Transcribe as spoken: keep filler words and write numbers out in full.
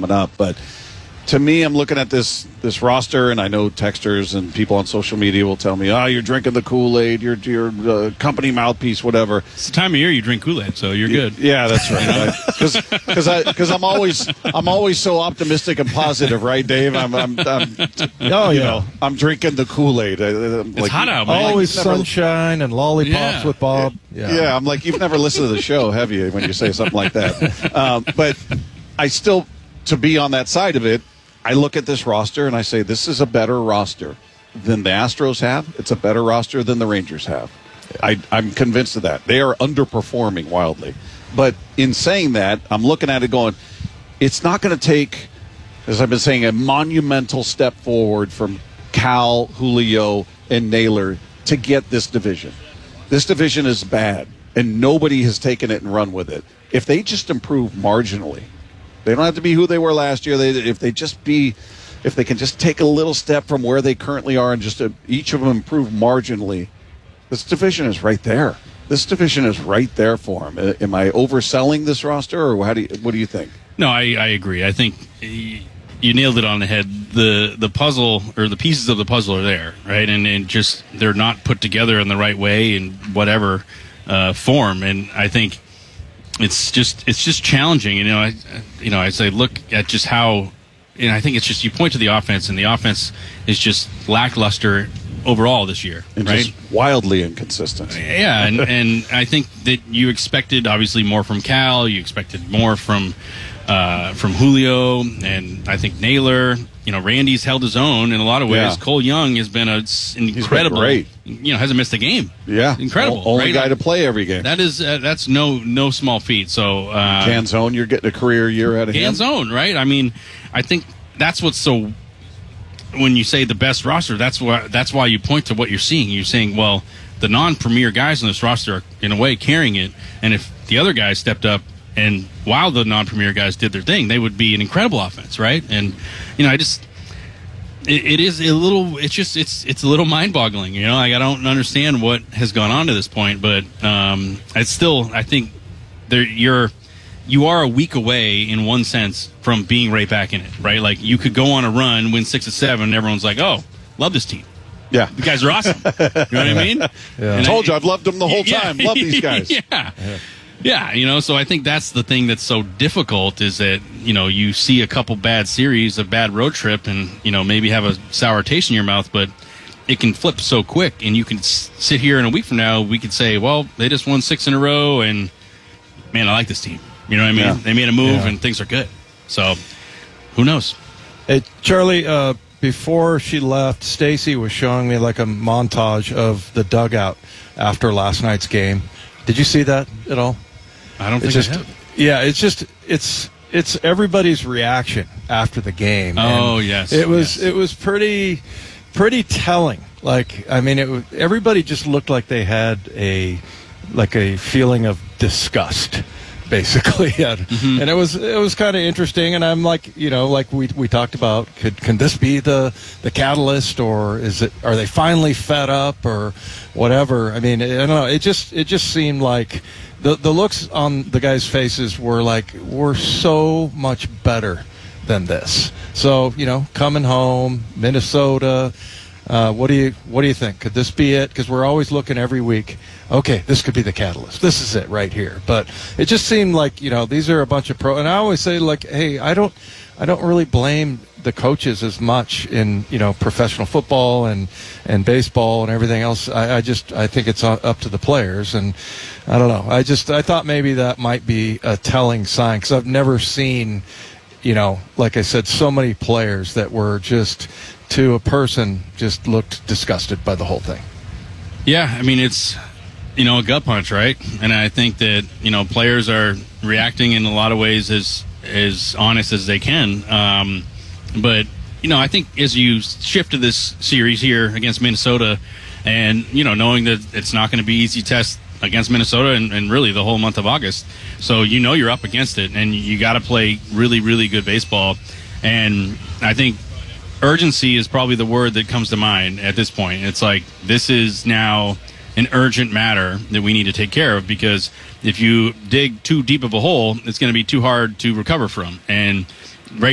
coming up. But to me, I'm looking at this this roster, and I know texters and people on social media will tell me, "Oh, you're drinking the Kool-Aid, you're you're uh, company mouthpiece, whatever." It's the time of year you drink Kool-Aid, so you're good. Yeah, that's right. Because because I because I'm always I'm always so optimistic and positive, right, Dave? I'm I'm, I'm oh you yeah. know I'm drinking the Kool-Aid. I, I'm It's like, hot out, man. Always Like, never- sunshine and lollipops Yeah. with Bob. Yeah. Yeah. I'm like, you've never listened to the show, have you, when you say something like that? Um, but I still, to be on that side of it, I look at this roster and I say, this is a better roster than the Astros have. It's a better roster than the Rangers have. I, I'm convinced of that. They are underperforming wildly. But in saying that, I'm looking at it going, it's not going to take, as I've been saying, a monumental step forward from Cal, Julio, and Naylor to get this division. This division is bad, and nobody has taken it and run with it. If they just improve marginally, they don't have to be who they were last year. They, if they just be, if they can just take a little step from where they currently are and just uh, each of them improve marginally, this division is right there. This division is right there for them. Am I overselling this roster, or how do you, what do you think? No, I, I agree. I think you nailed it on the head. The the puzzle, or the pieces of the puzzle, are there, right? And, and just they're not put together in the right way in whatever uh, form. And I think it's just it's just challenging. You know, I you know I say look at just how, and I think it's just you point to the offense, and the offense is just lackluster overall this year, And right? just wildly inconsistent. Yeah, and, and I think that you expected obviously more from Cal. You expected more from uh, from Julio, and I think Naylor. You know, Randy's held his own in a lot of ways. Yeah. Cole Young has been a s- incredible. great. You know, hasn't missed a game. Yeah, Incredible, O- Only right? guy to play every game. That is uh, that's no no small feat. So uh, Canzone, you're getting a career year out of him. Canzone, right? I mean, I think that's what's so. When you say the best roster, that's why that's why you point to what you're seeing. You're saying, well, the non-premier guys on this roster are in a way carrying it, and if the other guys stepped up and while the non-premier guys did their thing, they would be an incredible offense, right? And you know, I just it, it is a little. It's just it's it's a little mind-boggling. You know, like I don't understand what has gone on to this point, but um, it's still. I think there you're. You are a week away, in one sense, from being right back in it, right? Like, you could go on a run, win six or seven, and everyone's like, oh, love this team. Yeah. The guys are awesome. You know what I mean? Yeah. I told you, I've loved them the whole Yeah. time. Love these guys. yeah. yeah. Yeah, you know, so I think that's the thing that's so difficult is that, you know, you see a couple bad series, a bad road trip, and, you know, maybe have a sour taste in your mouth, but it can flip so quick, and you can s- sit here in a week from now, we could say, well, they just won six in a row, and, man, I like this team. You know what I mean? Yeah. They made a move, Yeah. and things are good. So, who knows? Hey, Charlie, uh, before she left, Stacy was showing me like a montage of the dugout after last night's game. Did you see that at all? I don't think It's I just, have. yeah, it's just it's it's everybody's reaction after the game. Oh, And yes, it was yes. it was pretty pretty telling. Like, I mean, it was, everybody just looked like they had a like a feeling of disgust, basically. And, Mm-hmm. and it was it was kind of interesting. And I'm like, you know, like we we talked about, could can this be the the catalyst, or is it? Are they finally fed up, or whatever? I mean, I don't know. It just it just seemed like the the looks on the guys' faces were like, we're so much better than this. So, you know, coming home, Minnesota. Uh, what do you what do you think? Could this be it? Because we're always looking every week. Okay, this could be the catalyst. This is it right here. But it just seemed like, you know, these are a bunch of pro. And I always say, like, hey, I don't I don't really blame the coaches as much in, you know, professional football and and baseball and everything else. I, I just I think it's up to the players. And I don't know. I just I thought maybe that might be a telling sign, because I've never seen, you know, like I said, so many players that were just, to a person, just looked disgusted by the whole thing. Yeah, I mean, it's, you know, a gut punch, right? And I think that, you know, players are reacting in a lot of ways as as honest as they can. Um, but, you know, I think as you shift to this series here against Minnesota, and, you know, knowing that it's not going to be easy test against Minnesota and, and really the whole month of August. So you know you're up against it, and you got to play really, really good baseball. And I think urgency is probably the word that comes to mind at this point. It's like, this is now an urgent matter that we need to take care of, because if you dig too deep of a hole, it's going to be too hard to recover from. And